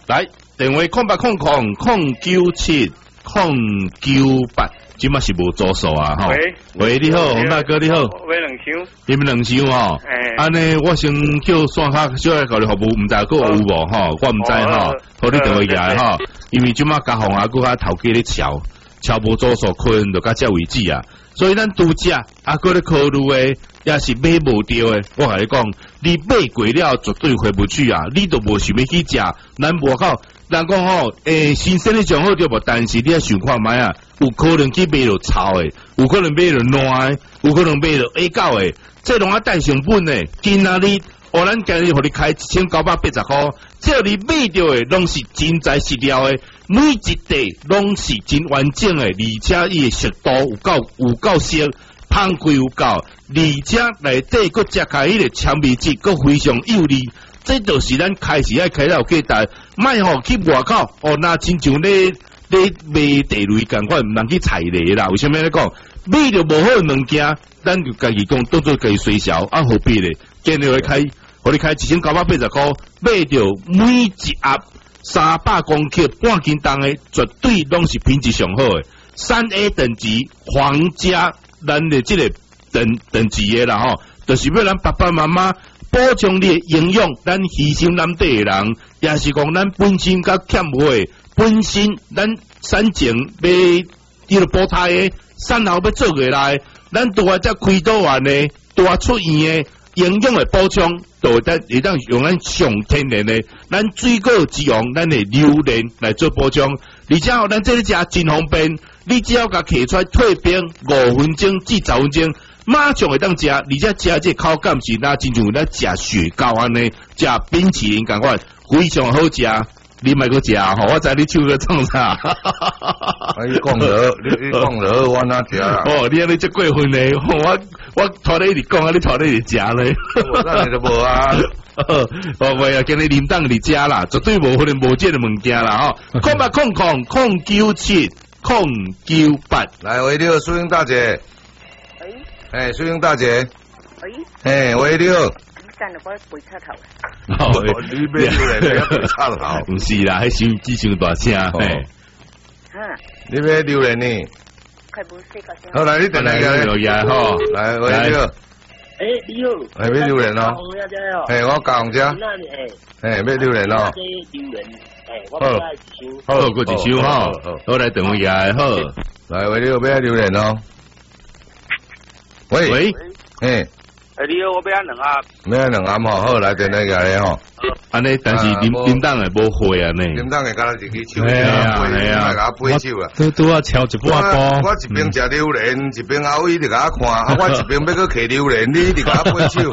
来电话0800097098，今嘛是无左手啊吼。喂，你好，洪大哥你好。 喂，两箱。 你们两箱吼？安尼我先叫线下小来交流服务，唔知佫有无吼？我唔知吼，互你电话来吼。因为即马嘉宏啊，佫较头家咧敲无左手，可能就较遮为止啊。所以咱拄则佫咧考虑诶，也是买无着诶。我甲你讲，你买过了绝对回不去啊！你都无想要去食，咱无靠。人讲吼，新鲜的上好对无？但是你要想看觅啊，有可能去买着臭的，有可能买着烂的，有可能买着下狗的，这拢啊带成本的。今仔日，咱今日互你开1980块，这你买着的拢是真材实料的，每一块拢是真完整的，而且伊的熟度有够熟，芳贵有够，而且内底佫食开迄个香味质，佫非常有利。这就是咱开始爱开了价值，卖吼去外口那亲像咧卖地雷共款，唔通去踩雷啦。为什么咧讲？买着无好的物件，咱就家己讲当做家己衰小，何必咧？今日互你开1980块，买着每一盒300公克半斤重的，绝对拢是品质上好的3A 等级皇家咱的这个等级的啦吼，就是要咱爸爸妈妈。补充你的营养，咱牺牲咱地的人，也是讲咱本身较欠缺的，本身咱产前要迄个补胎的，产后要做过来，咱拄啊才开刀完的，拄啊出院的营养的补充，就会当用咱上天然的，咱水果之王，咱的榴莲来做补充，而且咱这里食真方便，你只要甲摕出来退冰5分钟至10分钟。马上会当食，而且食这口感是那亲像咱食雪糕安尼，食冰淇淋共款，非常好食。你莫搁食吼，我知你手个创啥？ 你讲了，你讲了，我哪食啦？ 你安尼足过分嘞！我拖你一直讲啊，你拖你一直食咧。 我当然就无啊。 喂啊，今日临当你食啦，绝对无可能无这个物件啦吼。0800097098， 来，喂，你好，苏英大姐。苏英大姐。喂。喂，你好。 干了我背插头。 你买榴莲，你背插头？ 唔是啦，迄声只伤大声。 你买榴莲呢？ 快不睡个觉。 好，来，你等下来吼。来， 喂，你好。 你好。 买榴莲咯。我教红姐。买榴莲咯。 好， 好，过一箱吼。好，来等我下好。 来，喂，你好，买榴莲咯。喂。 你好，我要2盒。 买2盒吼，好来电来个咧吼。 安尼，但是林当诶无会啊呢。 林当诶，敢若自己手。 系啊， 甲我背手啊。 都要敲一半波。 我一边食榴莲，一边阿伟就甲我看，我一边要搁摕榴莲，你就甲我背手。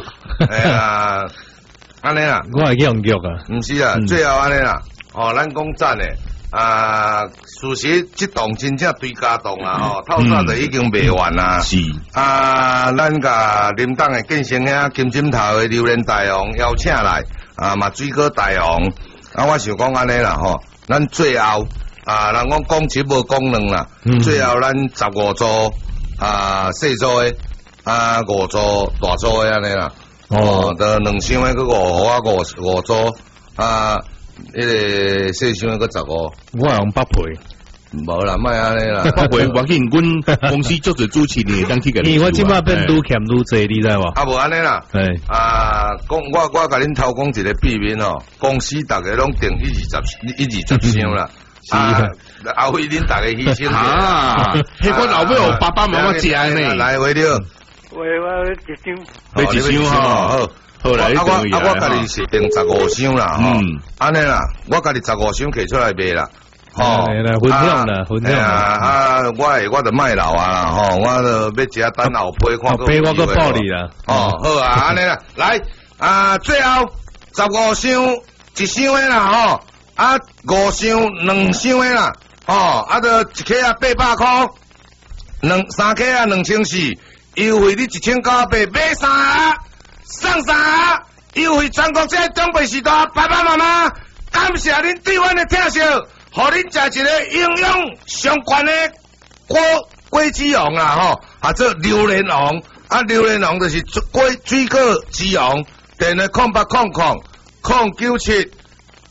安尼啦。 我会去用脚啊。 毋是啊，最后安尼啦。咱讲赞诶。事实这栋真正对家栋啊，透早就已经卖完啦。 是咱甲林党的建成遐金针头的榴莲大王邀请来，嘛水果大王。我想讲安尼啦吼，咱最后人讲一无讲2啦，最后咱15组细组的5组大组的安尼啦。就2箱的佫5组迄个细箱个15， 我用8倍， 无啦，莫安尼啦 ，8倍，我见阮公司做做主持人，当去个。 因为我即摆变愈欠愈济，你知无？ 无安尼啦，讲我甲恁偷讲一个秘密哦，公司逐个拢订120箱啦，后尾恁逐个牺牲迄我老尾我爸爸妈妈食呢， 来喂了， 喂我1箱， 你1箱吼。好来， 我家己是订15箱啦，安尼啦，我家己15箱摕出来卖啦， 分量啦， 我就卖老啊啦，我就要食等后批看。 批我个报你啦， 好安尼啦，来最后15箱1箱的啦，5箱2箱的啦，就一克800块，3克2400，优惠你1980买3盒。送3盒，优惠全国这中北时代爸爸妈妈，感谢恁对阮的疼惜，互恁食一个营养上悬的果子王啦做榴莲王，榴莲王就是水果之王，电话0800097098，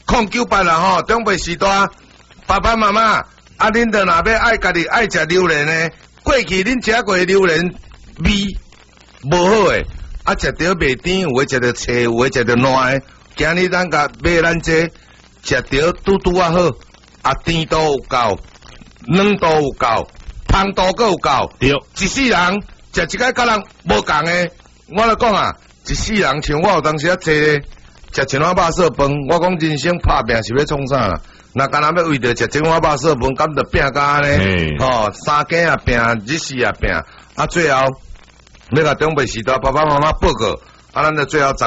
098啦吼，中北时代爸爸妈妈啊，恁着若要爱家己爱食榴莲呢，过去恁食过榴莲味无好诶，啊食着袂甜，有诶食着脆，有诶食着烂诶。今日咱甲买咱这食着拄拄啊好，啊甜度有够，软度有够，芳度阁有够。 对， 一世人食一个甲人无共诶，我来讲啊，一世人像我有当时啊坐咧食一碗肉色饭，我讲人生拍拼是要创啥啦？那干那要为着食一碗肉色饭，敢着拼甲安尼？吼，三更也拼，日时也拼，啊最后要甲中北时代爸爸妈妈报告。啊，咱就最后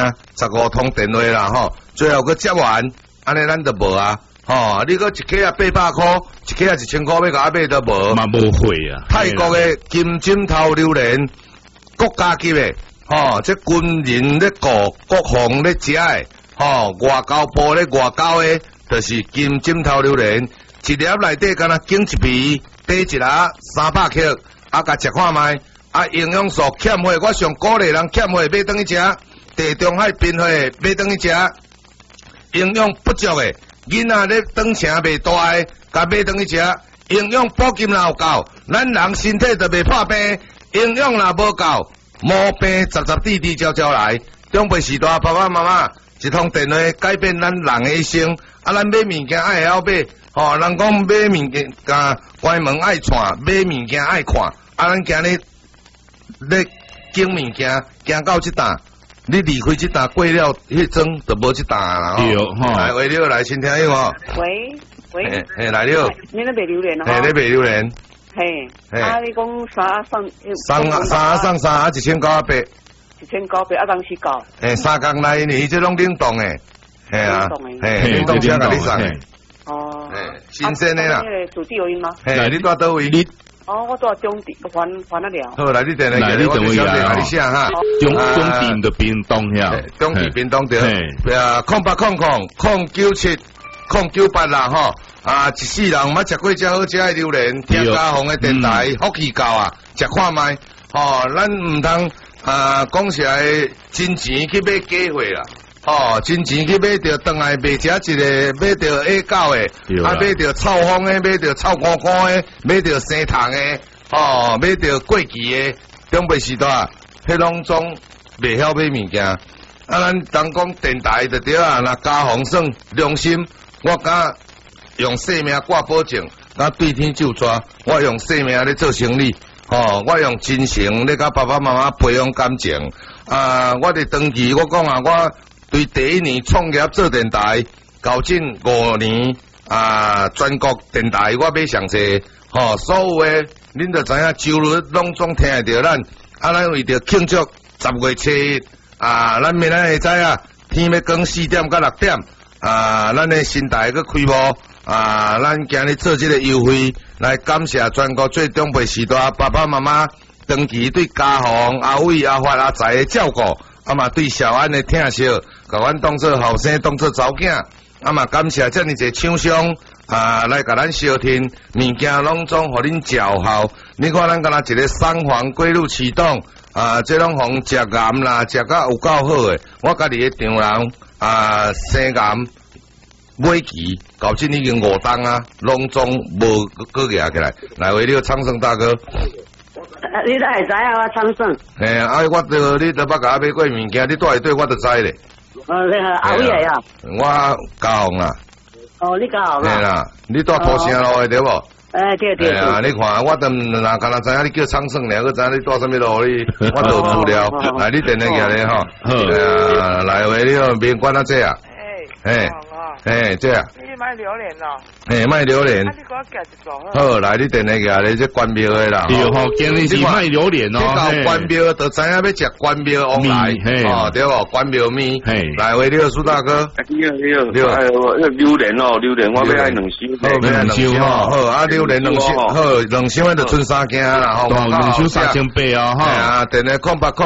15通电话啦，吼，最后佮接完，安尼咱就无啊，吼，你佮一克啊800块，一克啊1000块，要甲买都无， 嘛无会啊。 泰国的金枕头榴莲，国家级的，吼，这军人咧顾，国防咧食的，吼，外交部咧外交的，就是金枕头榴莲，一粒内底敢若拣一皮，底一粒300克，啊，甲食看卖。啊，营养素欠货，我上鼓励人欠货买转去食，地中海冰货买转去食，营养不足的囡仔咧长成袂大的，甲买转去食，营养补给若有够，咱人身体就袂破病，营养若无够，毛病滴滴招招来。中北时代爸爸妈妈一通电话改变咱人的一生，啊，咱买物件爱晓买，吼，人讲买物件关门爱串，买物件爱看，啊，咱今日。咧拣物件，行到这搭，你离开这搭过了，迄阵就无这搭啦。 对吼， 来，喂了，来，先听有无？ 喂， 嘿，来了。 你咧卖榴莲哦？ 嘿，咧卖榴莲。 嘿，啊，你讲三送1980。 1980啊，当时搞。 嘿，3工内呢，这拢冷冻诶。嘿啊，嘿，冷冻车甲你送。 哦。 嘿，新鲜诶啦。 主地有因吗？ 嘿，你住倒位？ 哦，我住中地，还得了。 好，来你电话，你电话来，你写哈。 中地的屏东遐， 中地屏东对。0800097098啦吼。啊，一世人捌食过遮好食的榴莲，听家红的电台，福气够啊，食看卖。吼，咱唔通讲起来真钱去买假货啦。哦，真钱去买着转来卖食一个，买着A9的，啊买着臭风的，买着臭干干的，买着生糖的，哦买着过期的，中北时代，迄拢总袂晓买物件。啊，咱当讲电台就对啊，若家风算良心，我敢用性命挂保证，我对天就抓，我用性命咧做生意，哦，我用真诚咧甲爸爸妈妈培养感情。啊，我伫长期我讲啊，我。对第一年创业做电台，到近5年啊，全国电台我买上济，吼，所有的恁就知影，周日拢总听会着咱，啊，咱为着庆祝10月7日啊，咱明仔会知啊，天要光4点到6点啊，咱的新台去开幕啊，咱今日做这个优惠，来感谢全国最中北时代爸爸妈妈长期对家宏、阿伟、阿发、阿财的照顾。啊嘛对小安的疼惜，甲阮当做后生，当做查某囝，啊嘛感谢遮尔侪厂商啊来甲咱消停，物件拢总互恁照效。你看咱敢若一个三环过路启动啊，这拢互食盐啦，食甲有够好诶。我家己的丈人啊，生盐买期到今已经5档啊，拢总无搁压起来。来为了昌盛大哥。 你都会知啊，我昌盛。 嘿，啊，我着你都捌甲我买过物件，你带去对我就知咧。 那个阿伟来啊。 我家宏啦。 哦，你家宏啊。 嘿啦，你带土城路的对无？ 对。 啊，你看，我都若敢若知影你叫昌盛俩，佮知影你带什么路哩？我都有资料。来，你电话过来吼。好。来回你个面管啊这啊。这啊。 你卖榴莲咯？ 卖榴莲。 啊，你给我夹一组好，来，你电话过来，这关庙的啦。 对吼，今日是卖榴莲哦。 你到关庙就知影要食关庙往来，哦，对无？关庙面。来回你个苏大哥。 你好。哎，榴莲哦，榴莲我要爱2箱。 好，要2箱吼。好，啊，榴莲2箱，好，2箱就剩3件啦，吼。 2箱3800啊，哈。 啊，电话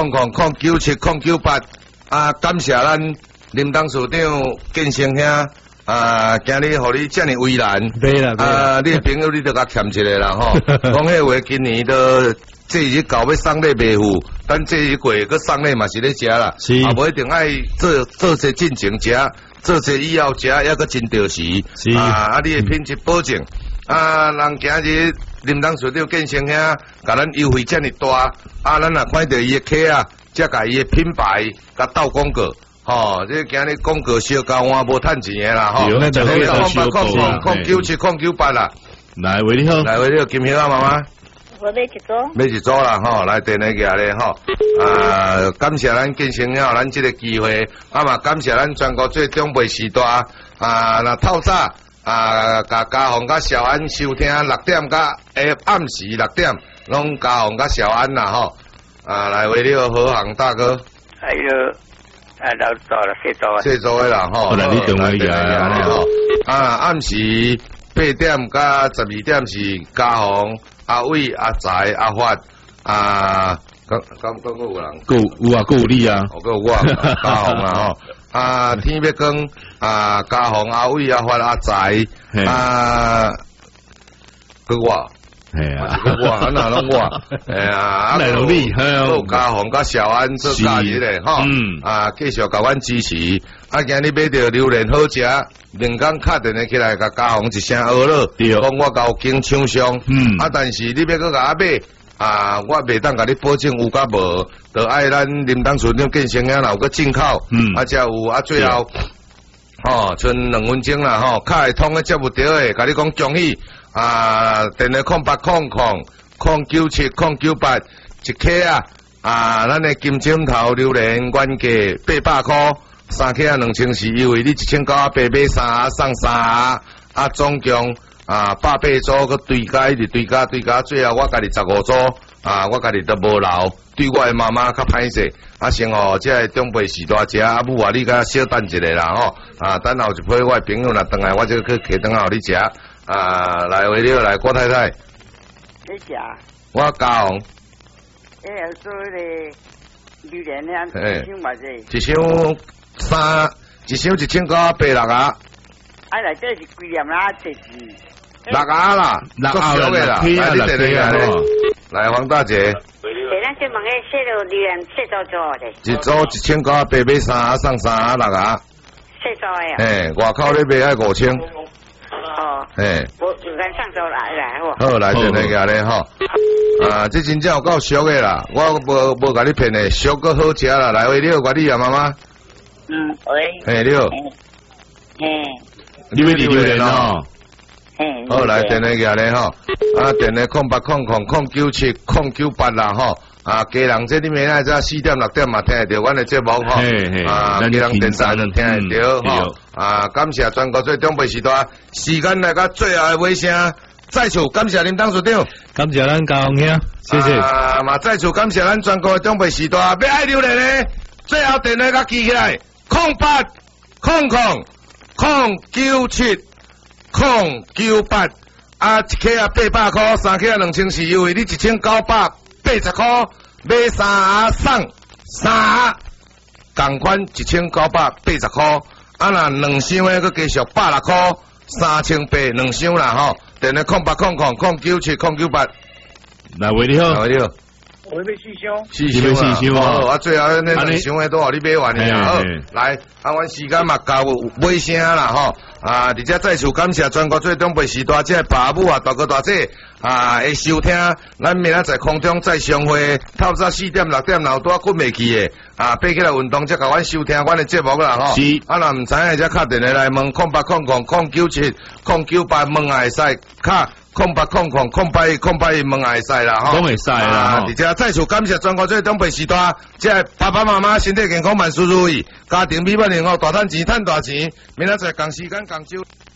0800097098啊，感谢咱林董事长建成兄。啊，今日互你遮尔为难，啊，你的朋友你都甲欠一个啦吼。讲迄话，今年都这日到要送礼袂赴，等这日过，佮送礼嘛是咧食啦，啊，无一定爱做些进前食， 做这以后食还阁真着时，啊，你的品质保证，啊，人今日林董事长建成遐，甲咱优惠遮尔大，啊，咱也看到伊的客啊，才甲伊的品牌甲斗广告。哦，这今日广告小交换无趁钱的啦，吼， 那就可以控97控98啦。 来，喂你好， 来喂你好，金晓啊妈妈。 我买一组。 买一组啦，吼，来电话过来吼，啊，感谢咱建成了咱这个机会，啊嘛感谢咱全国最长辈时代，啊，那透早啊，甲嘉宏甲小安收听6点甲暗时6点，拢嘉宏甲小安啦，吼，啊，来喂你好，何行大哥。 哎呦。老早了， 谢祖的啦，吼， 来你电话来吼，啊，暗时8点甲12点是嘉宏、阿伟、阿财、阿发，啊，刚有人， 有啊，有你啊， 有我嘉宏啊，吼，啊，天要光，啊，嘉宏、阿伟、阿发、阿财，啊，我。 嘿啊， 我安那拢我，哎呀， 来努力， 有嘉宏甲小安做假日咧，吼，啊，继续甲阮支持。啊，今日买着榴莲好食，连工敲电话起来，甲嘉宏一声呵咯，讲我交经厂商，啊，但是你要搁甲我买，啊，我袂当甲你保证有甲无，就爱咱林董事长建成啊，有个进口，啊，才有啊，最后，吼，剩2分钟啦，吼，敲会通的接不着的，甲你讲恭喜。啊，电话0800097098一克啊！啊，咱的金针头榴莲原价800块，3克啊2000优惠你1980买3盒送3盒，啊，总共啊180组个对加一直对加，最后我家己15组，啊，我家己都无留，对我的妈妈较歹势，啊，先哦，这个长辈时代食，啊，母话你甲小等一下啦吼，啊，等后一批我的朋友若转来，我就去摕顿互你食。啊，来为了来郭太太， 你食？ 我嘉宏。 做迄个榴莲呢，一箱偌济？ 一箱1986啊。 啊，内底是几粒啦？7支。 6盒啦，6盒啦，来你第2个咧，来黄大姐。 咱这问个小榴莲小组做的。 一组1980买3盒送3盒6盒。 小组的。 嘿，外口咧卖爱5000。 哦， 嘿， 我有间上周来好，好来，真个咧吼，啊，这真正有够俗的啦，我无甲你骗的，俗个好食啦，来，喂，你好，我你啊，妈妈， 喂， 嘿，你好， 你要榴莲哦， 好来，电话个咧吼，啊，电话0800097098啦吼。 啊，家人这里面啊，这4点6点嘛听得到阮的节目吼，啊，家人电视能听得到吼，啊，感谢全国最长辈时代，时间来到最后的尾声，再次感谢林董事长， 感谢咱嘉宏兄，谢谢。 啊，嘛再次感谢咱全国的长辈时代，要爱榴莲的，最后电话甲记起来，0800097098，啊，一克啊800块，3克啊2000优惠，你1980块。 买3盒送3盒，同款1980块，啊那2箱的佮继续160块，3800，2箱啦吼，电话0800097098。 来，喂你好， 你好。 我要 4箱啊，啊最后那2箱的都互你买完了，好，来，啊阮时间嘛到尾声啦吼，啊，而且再次感谢全国最长辈时代这爸母啊大哥大姐。 啊，会收听，咱明仔在空中再相会，透早4点6点，然后拄啊困袂去的，啊，爬起来运动，才甲阮收听阮的节目啦吼。是。啊，若唔知影，才敲电话来问0800097098问也会使，敲08000811问也会使啦吼。 都会使啦。 而且再次感谢全国最长辈时代，即爸爸妈妈身体健康万事如意，家庭美满幸福，大赚钱赚大钱，明仔载同时间同收。